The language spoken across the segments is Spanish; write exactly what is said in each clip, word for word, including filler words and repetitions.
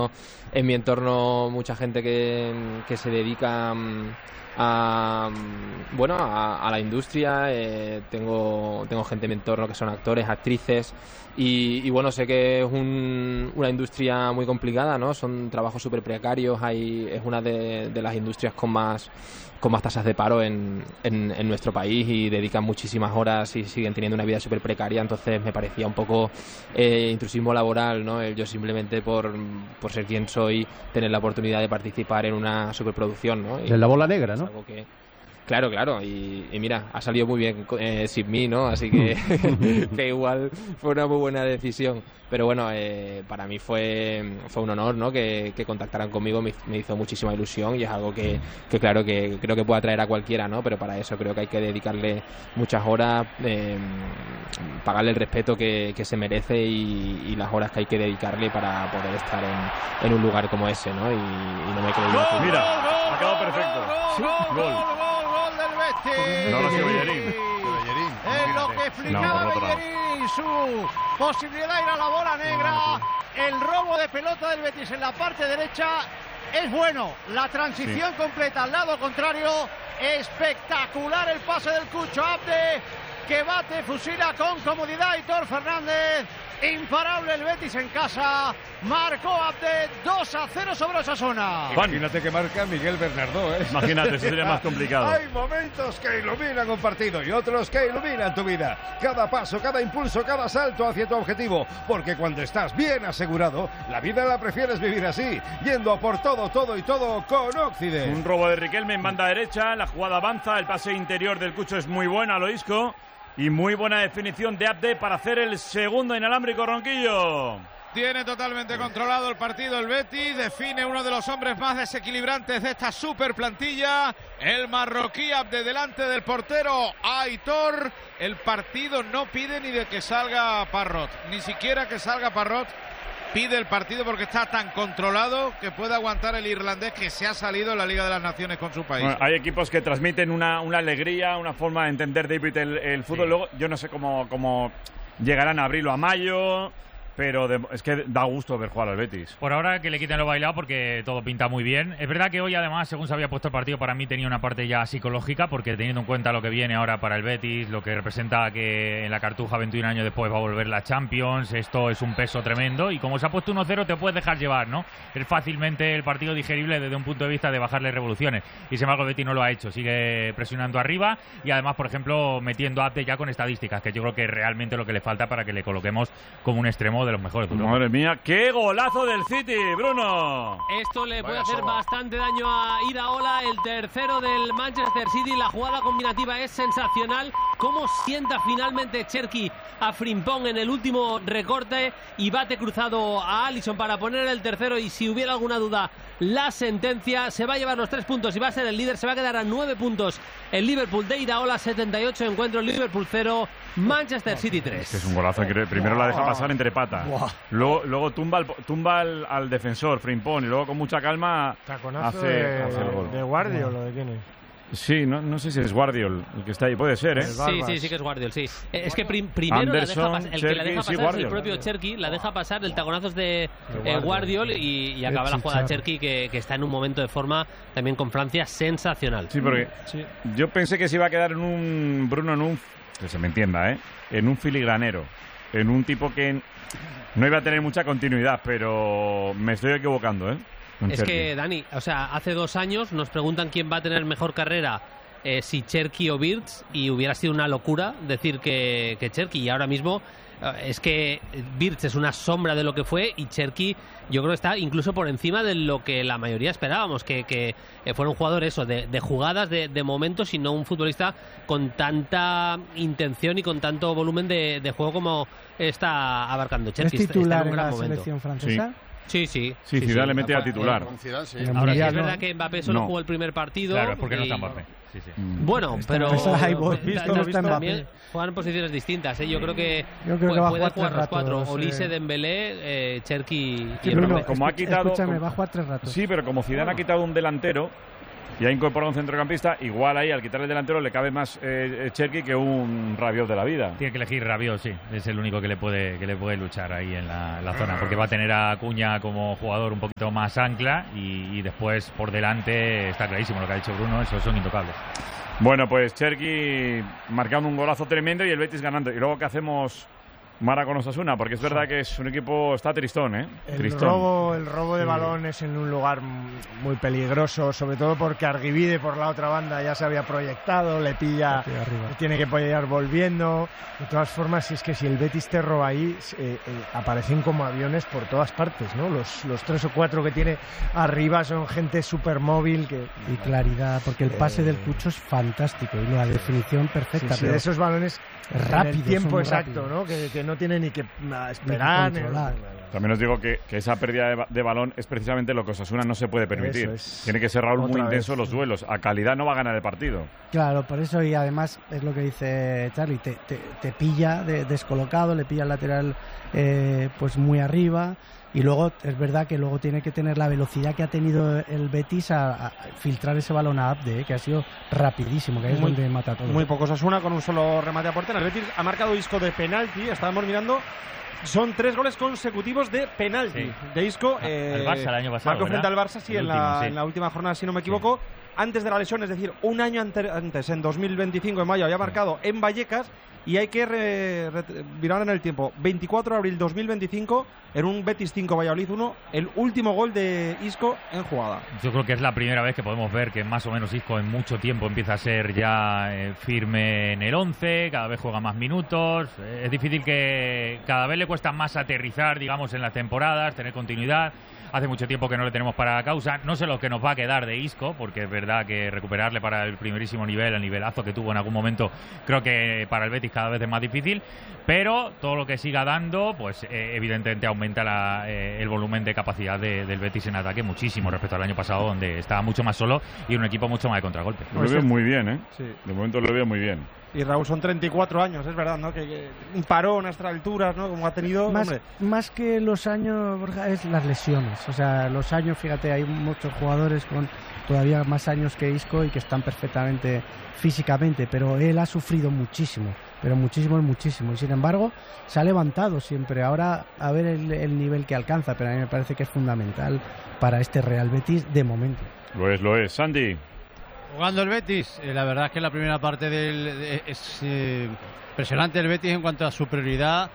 tengo en mi entorno mucha gente que, que se dedica a, bueno, a, a la industria. Eh, tengo, tengo gente en mi entorno que son actores, actrices. Y, y bueno, sé que es un, una industria muy complicada, ¿no? Son trabajos súper precarios. Hay, es una de, de las industrias con más con más tasas de paro en, en, en nuestro país, y dedican muchísimas horas y siguen teniendo una vida súper precaria. Entonces me parecía un poco eh, intrusismo laboral, ¿no? Yo simplemente por, por ser quien soy, tener la oportunidad de participar en una superproducción, ¿no? Y en la bola negra, ¿no? Algo que, claro, claro, y, y mira, ha salido muy bien eh, sin mí, ¿no? Así que, que igual fue una muy buena decisión. Pero bueno, eh, para mí fue, fue un honor, ¿no? Que, que contactaran conmigo, me, me hizo muchísima ilusión, y es algo que, que claro, que creo que puede atraer a cualquiera, ¿no? Pero para eso creo que hay que dedicarle muchas horas, eh, pagarle el respeto que, que se merece, y, y las horas que hay que dedicarle para poder estar en, en un lugar como ese, ¿no? Y, y no me creía que... Mira, ha quedado perfecto. Gol, gol, gol, gol del Betis. No lo ha sido Bellerín. Es lo que explicaba No, Bellerín, su posibilidad de ir a la bola negra. El robo de pelota del Betis en la parte derecha es bueno. La transición sí. completa al lado contrario. Espectacular el pase del Cucho Abde, que bate, fusila con comodidad Aitor Fernández. Imparable el Betis en casa. Marcó Abde, dos a cero sobre Osasuna. Imagínate que marca Miguel Bernardó, ¿eh? Imagínate, eso sería más complicado. Hay momentos que iluminan un partido y otros que iluminan tu vida. Cada paso, cada impulso, cada salto hacia tu objetivo. Porque cuando estás bien asegurado, la vida la prefieres vivir así, yendo a por todo, todo y todo con Occident. Un robo de Riquelme en banda derecha, la jugada avanza, el pase interior del Cucho es muy bueno a lo Isco. Y muy buena definición de Abde para hacer el segundo inalámbrico, Ronquillo. Tiene totalmente controlado el partido el Betis, define uno de los hombres más desequilibrantes de esta super plantilla, el marroquí Abde delante del portero Aitor. El partido no pide ni de que salga Parrot, ni siquiera que salga Parrot. Pide el partido porque está tan controlado que puede aguantar el irlandés, que se ha salido en la Liga de las Naciones con su país. Bueno, hay equipos que transmiten una, una alegría, una forma de entender, David, el, el fútbol. Sí. Luego, yo no sé cómo, cómo llegarán a abril o a mayo, pero de, es que da gusto ver jugar al Betis. Por ahora que le quiten lo bailado, porque todo pinta muy bien. Es verdad que hoy, además, según se había puesto el partido, para mí tenía una parte ya psicológica, porque teniendo en cuenta lo que viene ahora para el Betis, lo que representa que en la Cartuja veintiún años después va a volver la Champions, esto es un peso tremendo, y como se ha puesto uno cero te puedes dejar llevar, ¿no? Es fácilmente el partido digerible desde un punto de vista de bajarle revoluciones, y sin embargo el Betis no lo ha hecho, sigue presionando arriba, y además, por ejemplo, metiendo a Abde ya con estadísticas, que yo creo que es realmente lo que le falta para que le coloquemos como un extremo de los mejores. Madre mía, qué golazo del City, Bruno. Esto le puede hacer bastante daño a Iraola, el tercero del Manchester City. La jugada combinativa es sensacional. Cómo sienta finalmente Cherki a Frimpong en el último recorte, y bate cruzado a Alisson para poner el tercero. Y si hubiera alguna duda, la sentencia. Se va a llevar los tres puntos y va a ser el líder. Se va a quedar a nueve puntos el Liverpool de Iraola, setenta y ocho encuentros, Liverpool cero, Manchester City tres. Es un golazo que primero la deja pasar entre patas. Luego, luego tumba, al, tumba al, al defensor, Frimpong, y luego con mucha calma hace, de, hace el gol. ¿De Guardiol o de quién es? Sí, no, no sé si es Guardiol el que está ahí, puede ser, ¿eh? Sí, sí, sí que es Guardiol, sí. Es que prim, primero Anderson, la deja el Cherki, que la deja pasar sí, es el propio Cherki, la deja pasar, el taconazo es de eh, Guardiol, y, y acaba la jugada Cherki, que, que está en un momento de forma también con Francia sensacional. Sí, porque sí. Yo pensé que se iba a quedar en un, Bruno, en un, que se me entienda, ¿eh? En un filigranero, en un tipo que no iba a tener mucha continuidad, pero me estoy equivocando, ¿eh? Es Cherki. Que, Dani, o sea, hace dos años nos preguntan quién va a tener mejor carrera, eh, si Cherki o Wirtz, y hubiera sido una locura decir que, que Cherki, y ahora mismo eh, es que Wirtz es una sombra de lo que fue, y Cherki yo creo que está incluso por encima de lo que la mayoría esperábamos, que, que eh, fuera un jugador eso, de, de jugadas, de, de momentos, y no un futbolista con tanta intención y con tanto volumen de, de juego como está abarcando Cherki. ¿Es titular está en, un en gran la momento. selección francesa? Sí. Sí, sí. Sí, sí, Ciudad sí. le mete a titular. Sí. Ahora sí es verdad que Mbappé solo no. jugó el primer partido. Claro, porque y... no está Mbappé. Sí, sí. Bueno, está, pero ahí voy, visto, ta, ta, visto también juegan en posiciones distintas, ¿eh? Yo creo que, Yo creo puede, que va a puede jugar, jugar los cuatro. Sí. Olise, Dembélé, eh, Cherki sí, y Bruno, Mbappé. Como ha quitado, escúchame, como, va a jugar tres ratos. Sí, pero como Zidane ha quitado un delantero, y ha incorporado un centrocampista, igual ahí al quitarle el delantero le cabe más eh, Cherki que un Rabiot de la vida. Tiene que elegir Rabiot, sí, es el único que le puede que le puede luchar ahí en la, la zona, porque va a tener a Acuña como jugador un poquito más ancla y, y después por delante está clarísimo lo que ha dicho Bruno, esos son intocables. Bueno, pues Cherki marcando un golazo tremendo y el Betis ganando. Y luego, ¿qué hacemos, Mara, con Osasuna? Porque es verdad que es un equipo, está tristón, ¿eh? El Tristón. robo, el robo de Sí. balón es en un lugar muy peligroso, sobre todo porque Arguivide por la otra banda ya se había proyectado, le pilla, tiene que apoyar volviendo. De todas formas, es que si el Betis te roba ahí, eh, eh, aparecen como aviones por todas partes, ¿no? Los, los tres o cuatro que tiene arriba son gente súper móvil. Que, y claridad, porque el pase Eh, del Cucho es fantástico y la definición perfecta. Sí, sí, pero esos balones rápidos, en el tiempo son muy exacto, rápidos. ¿no? Que, que no tiene ni que ah, esperar. Ni que controlar. También os digo que, que esa pérdida de, ba- de balón es precisamente lo que Osasuna no se puede permitir. Eso es. Tiene que ser, Raúl, muy Otra intenso vez. los duelos. A calidad no va a ganar el partido. Claro, por eso, y además es lo que dice Charlie, te, te, te pilla de- descolocado, le pilla el lateral eh, pues muy arriba, y luego es verdad que luego tiene que tener la velocidad que ha tenido el Betis a, a filtrar ese balón a Abde, eh, que ha sido rapidísimo, que ahí es Muy- donde mata todo. Muy pocos Osasuna con un solo remate a portería. El Betis ha marcado Isco de penalti, estábamos mirando. Son tres goles consecutivos de penalti Sí. de Isco. Ah, eh, al Barça el año pasado, Marcó frente al ¿verdad? Barça, sí, El en, último, la, sí. en la última jornada, si no me equivoco. Antes de la lesión, es decir, un año ante- antes, en dos mil veinticinco, en mayo, había marcado en Vallecas. Y hay que re- re- virar en el tiempo. veinticuatro de abril dos mil veinticinco, en un Betis cinco Valladolid uno, el último gol de Isco en jugada. Yo creo que es la primera vez que podemos ver que más o menos Isco en mucho tiempo empieza a ser ya eh, firme en el once, cada vez juega más minutos. Eh, es difícil que cada vez le cuesta más aterrizar, digamos, en las temporadas, tener continuidad. Hace mucho tiempo que no le tenemos para causa. No sé lo que nos va a quedar de Isco, porque es verdad que recuperarle para el primerísimo nivel, el nivelazo que tuvo en algún momento, creo que para el Betis cada vez es más difícil. Pero todo lo que siga dando, pues eh, evidentemente aumenta la, eh, el volumen de capacidad de, del Betis en ataque muchísimo respecto al año pasado, donde estaba mucho más solo y un equipo mucho más de contragolpe. Lo veo muy bien, ¿eh? Sí. De momento lo veo muy bien. Y Raúl, son treinta y cuatro años, es verdad, ¿no? Que, que un parón a estas alturas, ¿no? Como ha tenido. Más, hombre. más que los años, Borja, es las lesiones. O sea, los años, fíjate, hay muchos jugadores con todavía más años que Isco y que están perfectamente físicamente, pero él ha sufrido muchísimo, pero muchísimo, muchísimo. Y sin embargo, se ha levantado siempre. Ahora, a ver el, el nivel que alcanza, pero a mí me parece que es fundamental para este Real Betis de momento. Lo es, lo es. Sandy. Jugando el Betis, eh, la verdad es que la primera parte del, de- es eh, impresionante el Betis en cuanto a superioridad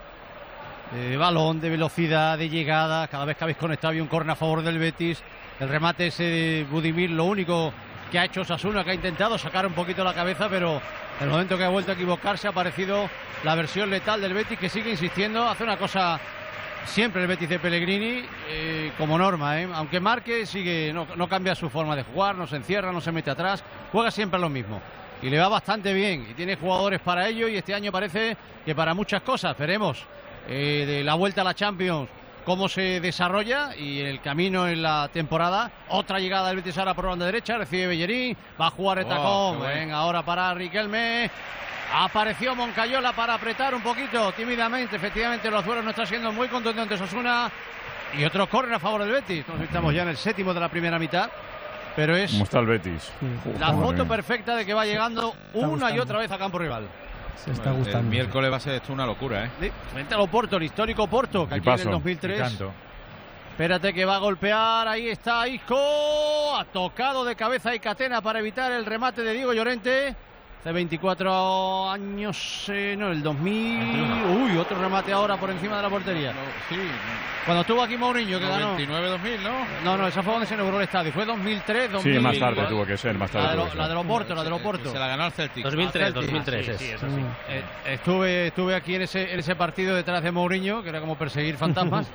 de balón, de velocidad, de llegada. Cada vez que habéis conectado había un córner a favor del Betis. El remate ese de Budimir, lo único que ha hecho Osasuna, que ha intentado sacar un poquito la cabeza, pero en el momento que ha vuelto a equivocarse ha aparecido la versión letal del Betis, que sigue insistiendo, hace una cosa siempre el Betis de Pellegrini eh, como norma, ¿eh? Aunque marque, sigue no, no cambia su forma de jugar, no se encierra, no se mete atrás, juega siempre lo mismo y le va bastante bien y tiene jugadores para ello, y este año parece que para muchas cosas. Veremos eh, de la vuelta a la Champions cómo se desarrolla y el camino en la temporada. Otra llegada del Betis ahora por banda derecha, recibe Bellerín, va a jugar Etacón, Oh, qué bueno. venga ahora para Riquelme. Apareció Moncayola para apretar un poquito tímidamente. Efectivamente, los duelos no está siendo muy contundentes Osasuna. Y otro córner a favor del Betis. Nos estamos ya en el séptimo de la primera mitad. Pero es ¿Cómo está el Betis? la Madre foto mía. perfecta de que va llegando una y gustando. otra vez a campo rival. Se está El gustando. miércoles va a ser esto una locura, ¿eh? Sí, frente al Oporto, el histórico Porto, que Y aquí en paso. el dos mil tres. Y tanto. Espérate que va a golpear, ahí está Isco, ha tocado de cabeza y Catena para evitar el remate de Diego Llorente. Hace veinticuatro años, eh, no, el dos mil. Uy, otro remate ahora por encima de la portería. Sí, Cuando estuvo aquí Mourinho, que ganó. veintinueve dos mil, ¿no? No, no, esa fue donde se inauguró el estadio. Fue dos mil tres, dos mil. Sí, más tarde tuvo que ser, más tarde La de, tuvo lo- que la ser. de Oporto, la de Oporto. Se la ganó al Celtic. dos mil tres, Ah, dos mil tres Sí, es. sí, es así. Eh, estuve, estuve aquí en ese, en ese partido detrás de Mourinho, que era como perseguir fantasmas.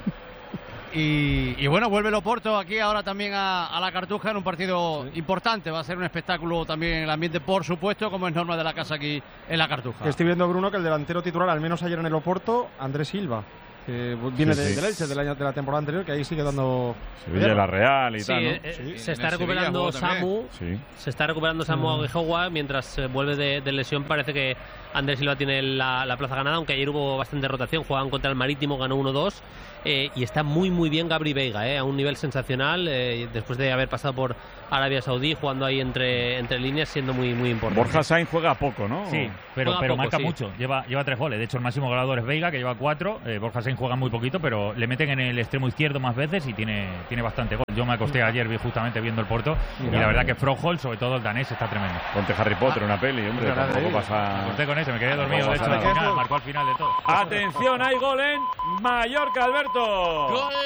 y, y bueno, vuelve el Oporto aquí ahora también a, a la Cartuja en un partido importante. Va a ser un espectáculo también en el ambiente, por supuesto, como es norma de la casa aquí en la Cartuja. Estoy viendo, Bruno, que el delantero titular, al menos ayer en el Oporto, Andrés Silva, que viene Sí, de- sí. del Elche del año, de la temporada anterior, que ahí sigue dando. Sevilla, la Real y Sí, tal, ¿no? eh, eh, Sí. se En está el Sevilla recuperando jugó también. Samu. Sí. Se está recuperando Samu Aguijoa mientras eh, vuelve de, de lesión. Parece que Andrés Silva tiene la, la plaza ganada, aunque ayer hubo bastante rotación, jugaban contra el Marítimo, ganó uno dos. Eh, y está muy muy bien Gabri Veiga, eh, a un nivel sensacional, eh, después de haber pasado por Arabia Saudí, jugando ahí entre, entre líneas, siendo muy muy importante. Borja Sainz juega poco, ¿no? Sí, pero, Juega pero poco, marca sí. mucho, lleva, lleva tres goles. De hecho, el máximo goleador es Veiga, que lleva cuatro. Eh, Borja Sainz juega muy poquito, pero le meten en el extremo izquierdo más veces y tiene, tiene bastante gol. Yo me acosté ayer vi justamente viendo el Porto y la verdad que Froholt, sobre todo el danés, está tremendo. Ponte Harry Potter, una peli, hombre, Claro, tampoco ahí. Me pasa... acosté con ese, me quedé dormido. No De hecho, pasa al nada. final, marcó al final de todo. Atención, hay gol en Mallorca, Alberto. Gol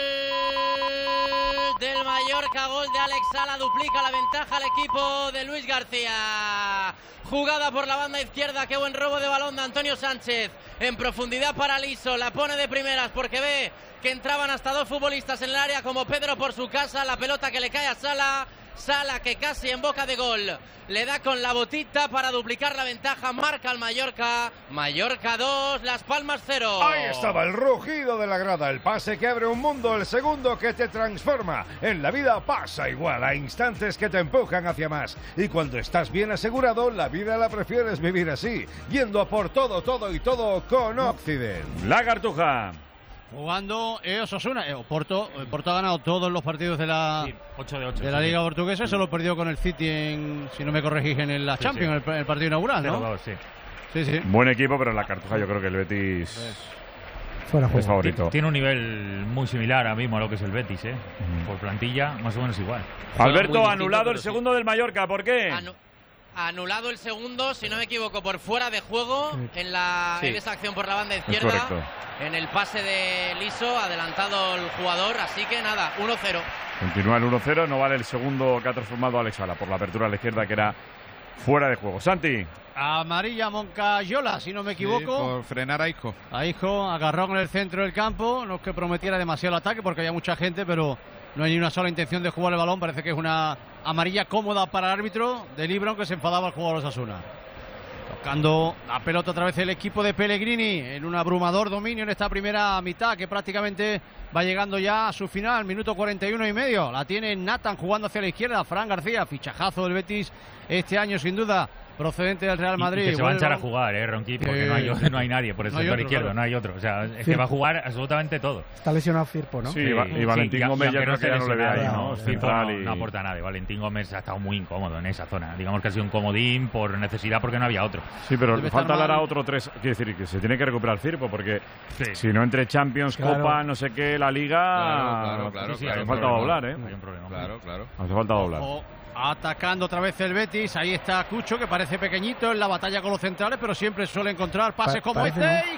del Mallorca, gol de Alex Sala, duplica la ventaja al equipo de Luis García. Jugada por la banda izquierda, qué buen robo de balón de Antonio Sánchez. En profundidad para Liso, la pone de primeras porque ve que entraban hasta dos futbolistas en el área como Pedro por su casa. La pelota que le cae a Sala. Sala que casi en boca de gol le da con la botita para duplicar la ventaja, marca el Mallorca. Mallorca dos, Las Palmas cero. Ahí estaba el rugido de la grada, el pase que abre un mundo, el segundo que te transforma. En la vida pasa igual, a instantes que te empujan hacia más. Y cuando estás bien asegurado, la vida la prefieres vivir así, yendo a por todo, todo y todo con Occident. La Cartuja. Jugando eh, Osasuna, eh, Porto, eh, Porto ha ganado todos los partidos de la, Sí, ocho de ocho. de la sí. Liga Portuguesa, solo perdió con el City en, si no me corregís, en la Sí, Champions, sí. El, el partido inaugural, cero ¿no? dos, sí. Sí, sí. Buen equipo, pero en la Cartuja yo creo que el Betis Fuera es juego. favorito. Tiene un nivel muy similar ahora mismo a lo que es el Betis, ¿eh? Por plantilla, más o menos igual. Juega muy Alberto, distinto, anulado pero el sí. segundo del Mallorca, ¿por qué? Anu- anulado el segundo, si no me equivoco, por fuera de juego en, la, Sí. en esa acción por la banda Es izquierda. correcto. En el pase de Liso, adelantado el jugador, así que nada, uno cero. Continúa el uno cero, no vale el segundo que ha transformado Alex Sala por la apertura a la izquierda que era fuera de juego. Santi. Amarilla Moncayola, si no me equivoco. Sí, por frenar a Isco. A Isco, agarró en el centro del campo, no es que prometiera demasiado el ataque porque había mucha gente, pero no hay ni una sola intención de jugar el balón. Parece que es una amarilla cómoda para el árbitro de Libron, que se enfadaba el jugador de Osasuna. Tocando la pelota otra vez el equipo de Pellegrini en un abrumador dominio en esta primera mitad que prácticamente va llegando ya a su final, minuto cuarenta y uno y medio. La tiene Nathan jugando hacia la izquierda, Fran García, fichajazo del Betis este año sin duda, procedente del Real Y- Madrid. Y que se va a Vuelve- echar a jugar, ¿eh, Ronqui? Porque Sí. no, hay, no hay nadie por el No hay sector otro, izquierdo, claro. no hay otro. O sea, es Sí. que va a jugar absolutamente todo. Está lesionado Firpo, ¿no? Sí, y Va- y Valentín Sí, y- Gómez y yo aunque creo no que ya se no le ve ahí, lesionara, ¿no? Firpo Central no, y- no aporta nada. Valentín Gómez ha estado muy incómodo en esa zona. Digamos que ha sido un comodín por necesidad porque no había otro. Sí, pero Debe falta estar dar a mal. otro tres. Quiere decir que se tiene que recuperar Firpo porque Sí. si no entre Champions, Claro. Copa, no sé qué, la Liga. Claro, claro, claro, sí, sí, claro, hace falta claro. doblar, ¿eh? Hay un problema. Claro, claro. Hace falta doblar. Ojo, atacando otra vez el Betis, ahí está Cucho, que parece pequeñito en la batalla con los centrales, pero siempre suele encontrar pases Pa- como parece, este.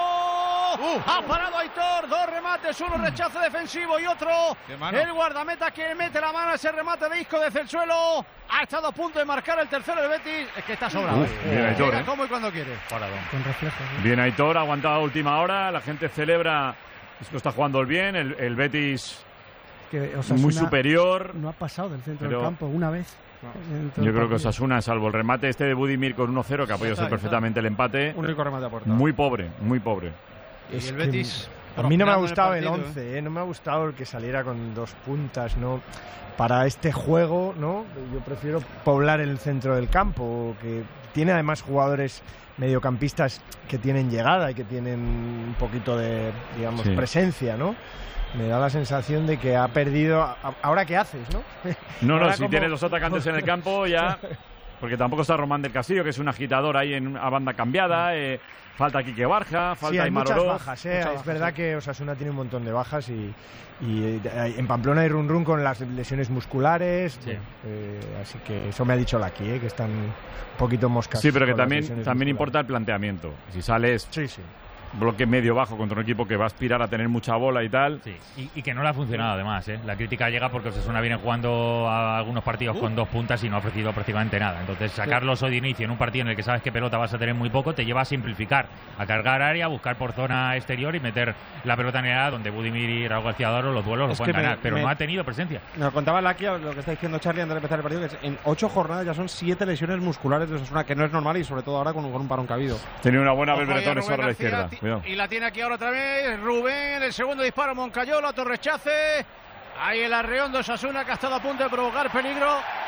¡Ico! Ha parado Aitor, dos remates, uno rechazo defensivo y otro Qué mano. el guardameta que mete la mano a ese remate de Isco desde el suelo. Ha estado a punto de marcar el tercero del Betis, es que está sobrado. Uf, bien Aitor, Llega ¿eh? como y cuando quiere. Paradón. Con reflejos. ¿no? Bien Aitor, aguantado a última hora. La gente celebra. Esto está jugando bien. El, el Betis Que Osasuna muy superior. No ha pasado del centro Pero- del campo una vez. Dentro Yo del creo que partido. Osasuna, salvo el remate este de Budimir con uno cero, que ha podido ser perfectamente el empate, Un rico remate a puerta. muy pobre, muy pobre. Y Es el que Betis. A mí no me ha prosperando en gustado el partido, once, ¿eh? No me ha gustado el que saliera con dos puntas, ¿no? Para este juego, ¿no? Yo prefiero poblar el centro del campo, que tiene además jugadores mediocampistas que tienen llegada y que tienen un poquito de, digamos, Sí. presencia, ¿no? Me da la sensación de que ha perdido... a- ¿Ahora qué haces, no? No, no, Ahora si como- tienes los atacantes en el campo ya... Porque tampoco está Román del Castillo, que es un agitador ahí en una banda cambiada. eh, falta Quique Barja, falta Sí, hay Aymar muchas Oroz. bajas, ¿eh? Muchas Es bajas, verdad sí. que Osasuna tiene un montón de bajas y, y, eh, en Pamplona hay run run con las lesiones musculares. Sí. eh, así que eso me ha dicho Laki, ¿eh? Que están un poquito moscas. Sí, pero que con las también, lesiones también musculares. importa el planteamiento. Si sales Sí, sí. bloque medio-bajo contra un equipo que va a aspirar a tener mucha bola y tal... Sí, y, y que no le ha funcionado además, ¿eh? La crítica llega porque Osasuna viene jugando a algunos partidos con dos puntas y no ha ofrecido prácticamente nada. Entonces, sacarlos hoy de inicio en un partido en el que sabes que pelota vas a tener muy poco, te lleva a simplificar, a cargar área, a buscar por zona exterior y meter la pelota en el área donde Budimir y Raúl García Doro los duelos Es los pueden que me- ganar, pero me- no ha tenido presencia. Nos contaba Laki lo que está diciendo Charlie antes de empezar el partido, que es en ocho jornadas ya son siete lesiones musculares de Osasuna, que no es normal y sobre todo ahora con, con un parón cabido. Tiene una buena Ojo ahí a Belbretón Rubén sobre la García, izquierda. ti- Cuidado. Y la tiene aquí ahora otra vez Rubén, el segundo disparo Moncayola, otro rechace. Ahí el arreón de Osasuna que ha estado a punto de provocar peligro.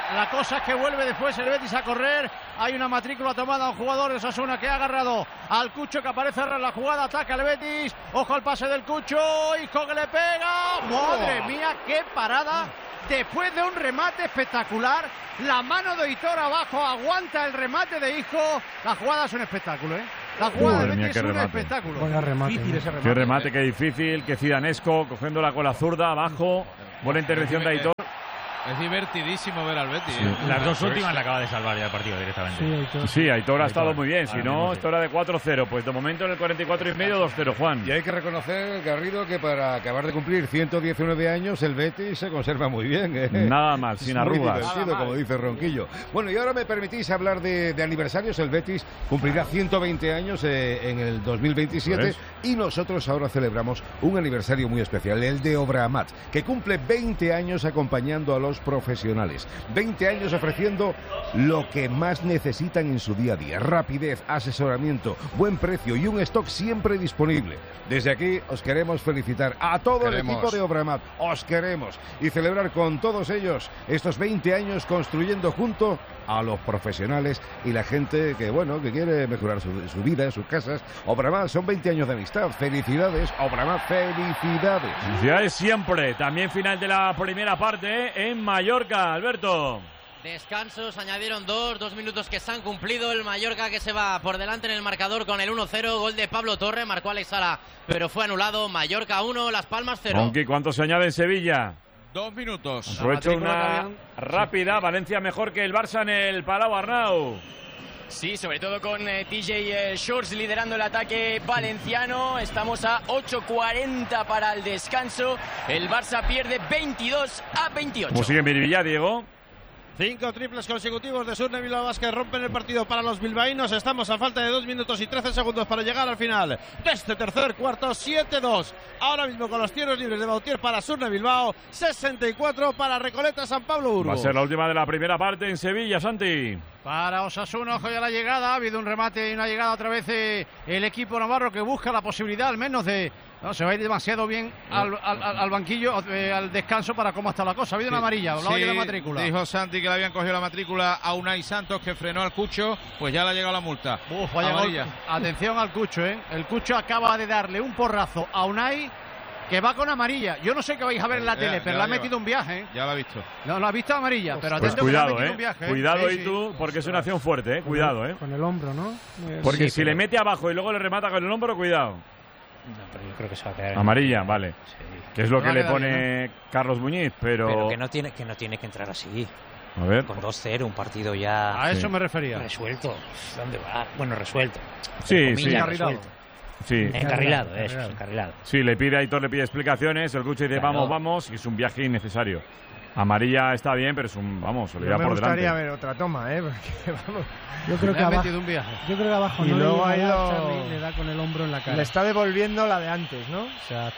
La cosa es que vuelve después el Betis a correr. Hay una matrícula tomada a un jugador de Osasuna que ha agarrado al Cucho, que aparece en la jugada. Ataca el Betis. Ojo al pase del Cucho. Isco que le pega. Madre mía, qué parada. Después de un remate espectacular, la mano de Aitor abajo aguanta el remate de Isco. La jugada es un espectáculo, ¿eh? La jugada Madre de mía, Betis qué es un remate. espectáculo. Buena remate, Difícil ¿no? ese remate. Qué remate, qué difícil, que Zidanesco cogiendo la cola zurda abajo. Buena intervención de Aitor. Es divertidísimo ver al Betis. Sí. ¿eh? Las dos últimas le acaba de salvar ya el partido directamente. Sí, Aitor. Sí, Aitor ha estado muy bien. Si Ahora no, mismo sí. esto era de cuatro cero. Pues de momento en el cuarenta y cuatro y medio, dos cero, Juan. Y hay que reconocer, Garrido, que para acabar de cumplir ciento diecinueve años, el Betis se conserva muy bien. ¿eh? Nada mal, sin Es muy arrugas. divertido, como dice Ronquillo. Bueno, y ahora me permitís hablar de, de aniversarios. El Betis cumplirá ciento veinte años eh, en el dos mil veintisiete ¿Ves? y nosotros ahora celebramos un aniversario muy especial, el de Obramat, que cumple veinte años acompañando a los profesionales. veinte años ofreciendo lo que más necesitan en su día a día: rapidez, asesoramiento, buen precio y un stock siempre disponible. Desde aquí os queremos felicitar a todo Queremos. el equipo de Obramat, os queremos, y celebrar con todos ellos estos veinte años construyendo junto a los profesionales y la gente que, bueno, que quiere mejorar su, su vida, sus casas. Obramat, son veinte años de amistad. Felicidades, Obramat, felicidades. Felicidades siempre. También final de la primera parte en Mallorca, Alberto. Descansos, añadieron dos, dos minutos que se han cumplido. El Mallorca que se va por delante en el marcador con el uno cero. Gol de Pablo Torre, marcó Alex Sala, pero fue anulado. Mallorca uno, Las Palmas cero. Aunque ¿cuánto se añade en Sevilla? Dos minutos. Aprovecho matrícula que una habían- rápida. Valencia mejor que el Barça en el Palau Arnau. Sí, sobre todo con eh, T J eh, Shorts liderando el ataque valenciano. Estamos a ocho cuarenta para el descanso. El Barça pierde veintidós a veintiocho. ¿Cómo sigue Miribilla, Diego? Cinco triples consecutivos de Surne Bilbao Basket rompen el partido para los bilbaínos. Estamos a falta de dos minutos y trece segundos para llegar al final de este tercer cuarto. siete dos. Ahora mismo con los tiros libres de Bautier para Surne Bilbao. sesenta y cuatro para Recoleta San Pablo Burgos. Va a ser la última de la primera parte en Sevilla, Santi. Para Osasuna, ojo ya la llegada. Ha habido un remate y una llegada otra vez eh, el equipo navarro que busca la posibilidad al menos de... No, se va a ir demasiado bien al, al, al- al banquillo, eh, al descanso para cómo está la cosa. Ha habido una amarilla, hablaba yo de matrícula. Dijo Santi que le habían cogido la matrícula a Unai Santos, que frenó al Cucho, pues ya le ha llegado la multa. Uf, vaya gol. Amarilla. Atención al Cucho, ¿eh? El Cucho acaba de darle un porrazo a Unai que va con amarilla. Yo no sé qué vais a ver en la Ya, tele, ya pero la le ha lleva. metido un viaje, ¿eh? Ya lo ha visto. No, lo ha visto amarilla, pero Pues atento que le ha cuidado, metido eh. un viaje. ¿eh? Cuidado Sí, ahí sí. tú, porque es una acción fuerte, eh. Cuidado, eh. Con el hombro, ¿no? Eh, Porque sí, si pero- le mete abajo y luego le remata con el hombro, cuidado. No, pero yo creo que se va a quedar. Amarilla, vale. Sí. Que es lo Va que a le quedar pone Carlos Muñiz, pero... Pero que no tiene que no tiene que entrar así. A ver. Con dos cero, un partido ya A eso Sí. me refería. resuelto. ¿Dónde va? Bueno, resuelto. Sí, Entre sí. comillas, Encarrilado. resuelto. Sí. Encarrilado, eso, Encarrilado. encarrilado. Sí, le pide a Aitor, le pide explicaciones, el Cucho dice Claro. vamos, vamos, y es un viaje innecesario. Amarilla está bien, pero es un, vamos, se le Yo lleva me por gustaría delante. ver otra toma, ¿eh? Porque, vamos, Yo creo Le que ha abajo, metido un viaje. yo creo que abajo Y no luego le ha llega a dar, ido- Charlie, le da con el hombro en la cara. le está devolviendo la de antes, ¿no? Exacto.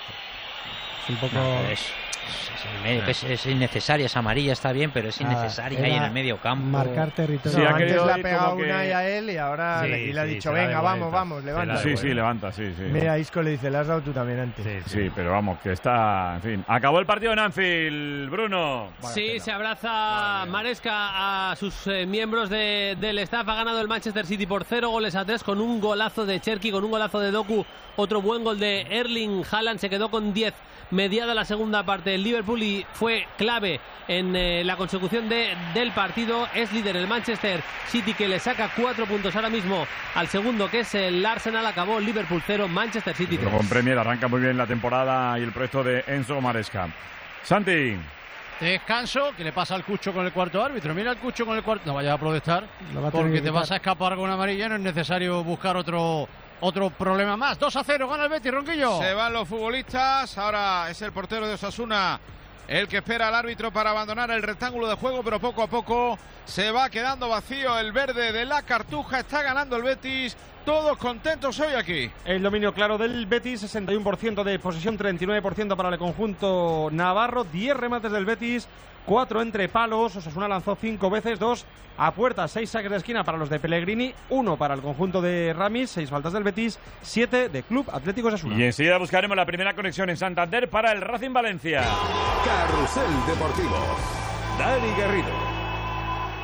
Es un poco... No, pero es, es, el medio, que es, es innecesaria, es amarilla, está bien, pero es Ah, innecesaria era ahí en el medio campo. marcar territorio. Sí, No, ha antes querido le ha ir pegado como que- una y a él y ahora Sí, le, y le ha sí, dicho, se la venga, de vamos, vuelta. vamos, Se la levanta. de Sí, sí, vuelta. levanta, sí, sí. Mira, Isco le dice, le has dado tú también antes. Sí, sí. Sí, pero vamos, que está, en fin. Acabó el partido en Anfield, Bruno. Sí, se abraza Maresca a sus eh, miembros de- del staff. Ha ganado el Manchester City por cero goles a tres con un golazo de Cherki, con un golazo de Doku, otro buen gol de Erling Haaland. Se quedó con diez mediada la segunda parte. El Liverpool y fue clave en eh, la consecución de, del partido. Es líder el Manchester City, que le saca cuatro puntos ahora mismo al segundo, que es el Arsenal. Acabó Liverpool cero, Manchester City Luego en tres. Premier arranca muy bien la temporada y el proyecto de Enzo Maresca. Santi. Descanso, que le pasa al Cucho con el cuarto árbitro. Mira el Cucho con el cuarto. No vayas a protestar, Lo va a tener porque que te quitar. vas a escapar con una amarilla. No es necesario buscar otro otro problema más. dos a cero, gana el Betis, Ronquillo. Se van los futbolistas. Ahora es el portero de Osasuna el que espera al árbitro para abandonar el rectángulo de juego, pero poco a poco se va quedando vacío el verde de la Cartuja. Está ganando el Betis. Todos contentos hoy aquí. El dominio claro del Betis, sesenta y uno por ciento de posesión, treinta y nueve por ciento para el conjunto navarro, diez remates del Betis, cuatro entre palos. Osasuna lanzó cinco veces, dos a puerta, seis saques de esquina para los de Pellegrini, uno para el conjunto de Ramis, seis faltas del Betis, siete de Club Atlético Osasuna. Y enseguida buscaremos la primera conexión en Santander para el Racing Valencia. Carrusel Deportivo. Dani Garrido.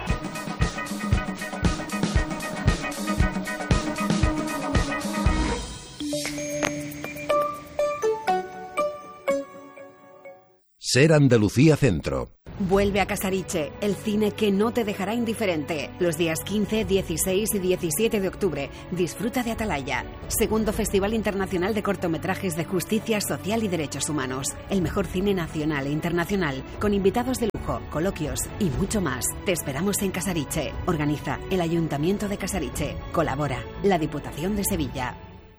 Ser Andalucía Centro. Vuelve a Casariche, el cine que no te dejará indiferente. Los días quince, dieciséis y diecisiete de octubre, disfruta de Atalaya, segundo Festival Internacional de Cortometrajes de Justicia Social y Derechos Humanos. El mejor cine nacional e internacional, con invitados de lujo, coloquios y mucho más. Te esperamos en Casariche. Organiza el Ayuntamiento de Casariche. Colabora la Diputación de Sevilla.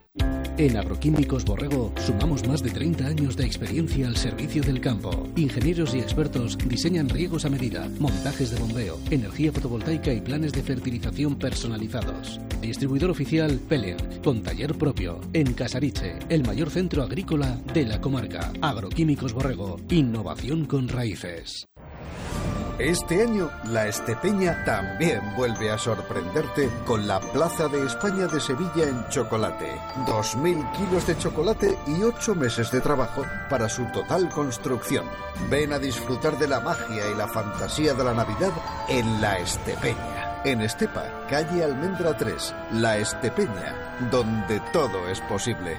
En Agroquímicos Borrego sumamos más de treinta años de experiencia al servicio del campo. Ingenieros y expertos diseñan riegos a medida, montajes de bombeo, energía fotovoltaica y planes de fertilización personalizados. Distribuidor oficial Pelen, con taller propio, en Casariche, el mayor centro agrícola de la comarca. Agroquímicos Borrego, innovación con raíces. Este año, la Estepeña también vuelve a sorprenderte con la Plaza de España de Sevilla en chocolate. Dos mil kilos de chocolate y ocho meses de trabajo para su total construcción. Ven a disfrutar de la magia y la fantasía de la Navidad en la Estepeña. En Estepa, calle Almendra tres, la Estepeña, donde todo es posible.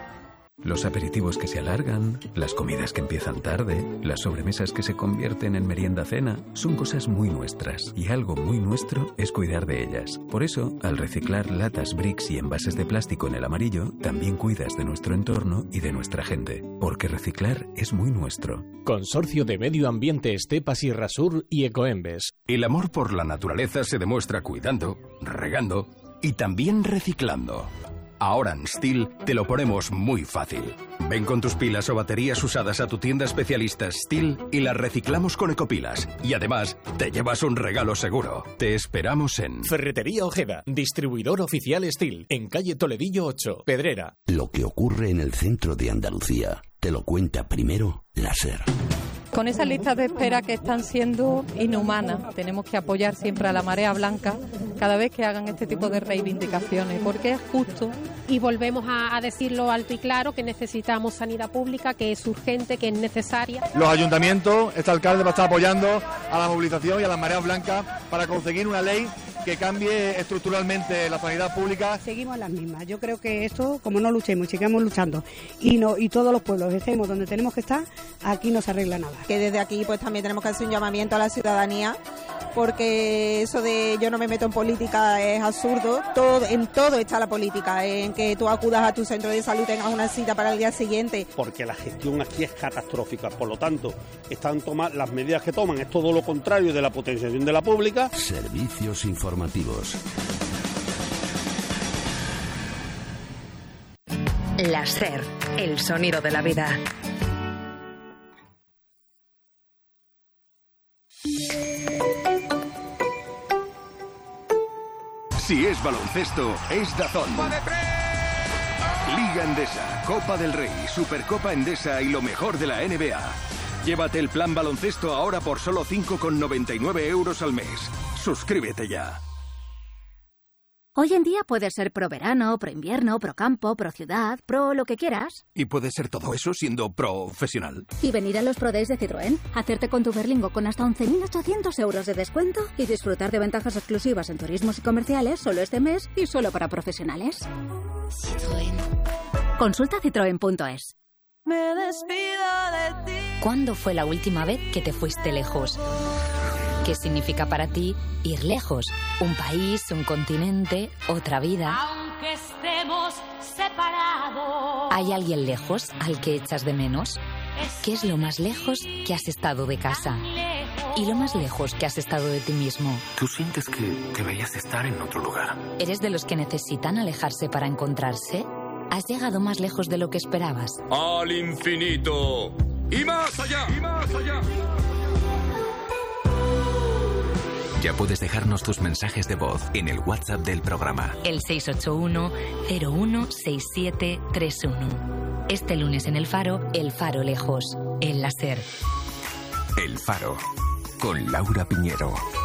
Los aperitivos que se alargan, las comidas que empiezan tarde, las sobremesas que se convierten en merienda-cena, son cosas muy nuestras, y algo muy nuestro es cuidar de ellas. Por eso, al reciclar latas, bricks y envases de plástico en el amarillo, también cuidas de nuestro entorno y de nuestra gente, porque reciclar es muy nuestro. Consorcio de Medio Ambiente Estepa Sierra Sur y Ecoembes. El amor por la naturaleza se demuestra cuidando, regando y también reciclando. Ahora en Stihl te lo ponemos muy fácil. Ven con tus pilas o baterías usadas a tu tienda especialista Stihl y las reciclamos con Ecopilas. Y además, te llevas un regalo seguro. Te esperamos en Ferretería Ojeda, distribuidor oficial Stihl, en calle Toledillo ocho, Pedrera. Lo que ocurre en el centro de Andalucía te lo cuenta primero la SER. Con esas listas de espera que están siendo inhumanas, tenemos que apoyar siempre a la Marea Blanca cada vez que hagan este tipo de reivindicaciones, porque es justo. Y volvemos a, a decirlo alto y claro, que necesitamos sanidad pública, que es urgente, que es necesaria. Los ayuntamientos, este alcalde va a estar apoyando a la movilización y a las mareas blancas para conseguir una ley que cambie estructuralmente la sanidad pública. Seguimos las mismas. Yo creo que esto, como no luchemos, sigamos luchando y no y todos los pueblos estemos donde tenemos que estar, aquí no se arregla nada. Que desde aquí pues también tenemos que hacer un llamamiento a la ciudadanía, porque eso de yo no me meto en política es absurdo. Todo, en todo está la política, en que tú acudas a tu centro de salud, tengas una cita para el día siguiente. Porque la gestión aquí es catastrófica, por lo tanto, están tomar, las medidas que toman es todo lo contrario de la potenciación de la pública. Servicios informativos. La SER, el sonido de la vida. Si es baloncesto, es DAZN. Liga Endesa, Copa del Rey, Supercopa Endesa y lo mejor de la N B A. Llévate el plan baloncesto ahora por solo cinco con noventa y nueve euros al mes. Suscríbete ya. Hoy en día puedes ser pro verano, pro invierno, pro campo, pro ciudad, pro lo que quieras. Y puedes ser todo eso siendo profesional. Y venir a los Pro Days de Citroën, hacerte con tu Berlingo con hasta once mil ochocientos euros de descuento y disfrutar de ventajas exclusivas en turismos y comerciales solo este mes y solo para profesionales. Citroën. Consulta citroen punto es. Me despido de ti. ¿Cuándo fue la última vez que te fuiste lejos? ¿Qué significa para ti ir lejos? Un país, un continente, otra vida. Aunque estemos separados. ¿Hay alguien lejos al que echas de menos? ¿Qué es lo más lejos que has estado de casa? ¿Y lo más lejos que has estado de ti mismo? ¿Tú sientes que deberías estar en otro lugar? ¿Eres de los que necesitan alejarse para encontrarse? ¿Has llegado más lejos de lo que esperabas? ¡Al infinito! ¡Y más allá! ¡Y más allá! Ya puedes dejarnos tus mensajes de voz en el WhatsApp del programa. El seis ocho uno, cero uno seis siete tres uno. Este lunes en El Faro, El Faro Lejos. El láser. El Faro, con Laura Piñero.